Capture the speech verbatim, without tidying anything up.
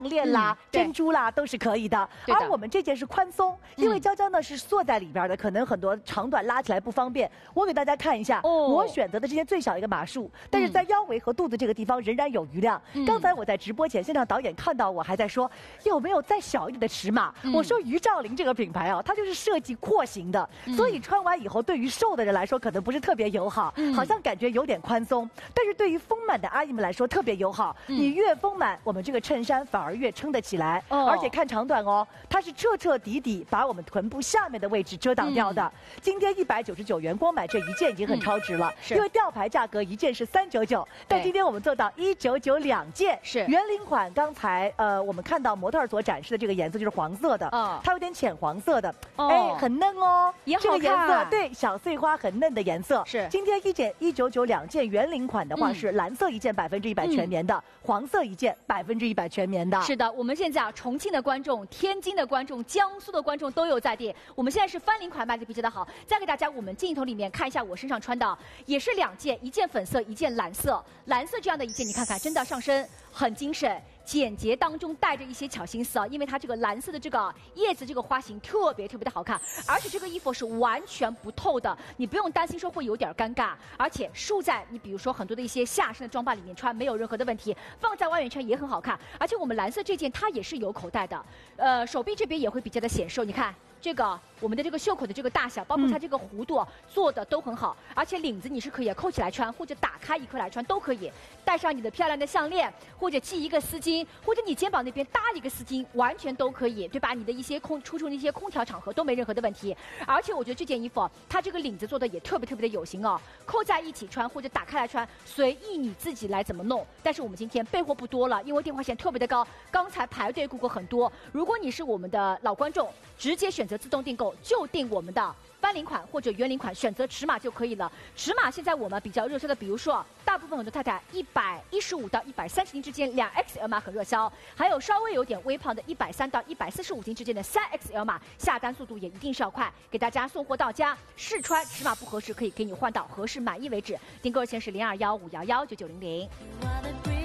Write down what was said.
链啦、 嗯、 珍珠啦都是可以的。 的而我们这件是宽松，因为娇娇呢是缩在里边的，可能很多长短拉起来不方便。我给大家看一下，哦、我选择的这件最小一个码数，但是在腰围和肚子这个地方仍然有余量。嗯、刚才我在直播前，现场导演看到我还在说有没有再小一点的尺码。嗯、我说于兆麟这个品牌啊，它就是设计廓形的，嗯、所以穿完以后对于瘦的人来说可能不是特别友好，嗯、好像感觉有点宽松。但是对于丰满的阿姨们来说特别友好，嗯、你越丰满，我们这个衬衫反而越撑得起来。哦、而且看长短哦，它是彻彻底底把我们臀部下面的位置遮挡掉的。嗯、今天一百九十九元，光买这一件已经很超值了，嗯、因为吊牌价格一件是三九九，但今天我们做到一九九两件。是圆领款，刚才呃我们看到模特所展示的这个颜色就是黄色的，哦、它有点浅黄色的，哦、哎，很嫩哦， 也好看。 这个颜色对小碎花很嫩的颜色。 是今天一件一九九两件圆领款的话，嗯、是蓝色一件百分之一百全棉的，嗯、黄色一件百分之一百全棉的。 是的，我们现在。重庆的观众、天津的观众、江苏的观众都有在店。我们现在是翻领款卖的比较的好。再给大家我们镜头里面看一下我身上穿的，也是两件，一件粉色，一件蓝色。蓝色这样的一件，你看看，真的上身很精神。简洁当中带着一些巧心思啊，因为它这个蓝色的这个叶子这个花型特别特别的好看，而且这个衣服是完全不透的，你不用担心说会有点尴尬，而且束在你比如说很多的一些下身的装扮里面穿没有任何的问题，放在外面穿也很好看，而且我们蓝色这件它也是有口袋的，呃，手臂这边也会比较的显瘦，你看。这个我们的这个袖口的这个大小，包括它这个弧度、啊嗯、做的都很好，而且领子你是可以扣起来穿，或者打开一颗来穿都可以。带上你的漂亮的项链，或者系一个丝巾，或者你肩膀那边搭一个丝巾，完全都可以，对吧？你的一些空出出那些空调场合都没任何的问题。而且我觉得这件衣服它这个领子做的也特别特别的有型哦，扣在一起穿或者打开来穿，随意你自己来怎么弄。但是我们今天备货不多了，因为电话线特别的高，刚才排队顾客很多。如果你是我们的老观众，直接选择自动订购，就订我们的翻领款或者圆领款，选择尺码就可以了。尺码现在我们比较热销的，比如说大部分很多太太一百一十五到一百三十斤之间，两 X L 码很热销，还有稍微有点微胖的一百三到一百四十五斤之间的三 X L 码，下单速度也一定是要快，给大家送货到家。试穿尺码不合适可以给你换到合适满意为止。订购热线是零二幺五幺幺九九零零。